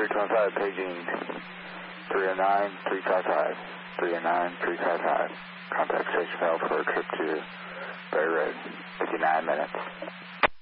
325, paging 309, 355. 309, 355. Contact Station L for a trip to